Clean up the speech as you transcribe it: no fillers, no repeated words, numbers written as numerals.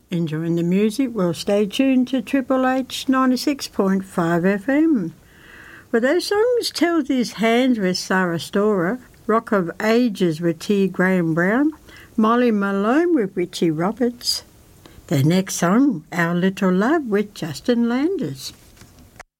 Enjoying the music? Well, stay tuned to Triple H 96.5 FM. Well, those songs Tells His Hands with Sarah Storer, Rock of Ages with T. Graham Brown, Molly Malone with Richie Roberts. The next song, Our Little Love with Justin Landers.